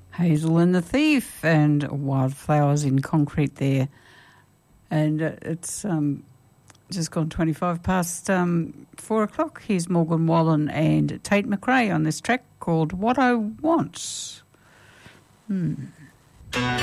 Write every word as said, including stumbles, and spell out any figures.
Hazel and the Thief and Wildflowers in Concrete there. And uh, it's um, just gone twenty-five past um, four o'clock. Here's Morgan Wallen and Tate McRae on this track called What I Want. Hmm.